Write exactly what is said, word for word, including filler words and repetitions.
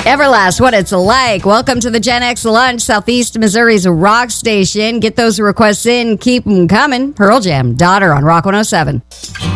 Everlast, what it's like. Welcome to the Gen X Lunch, Southeast Missouri's rock station. Get those requests in. Keep them coming. Pearl Jam, Daughter on Rock one oh seven.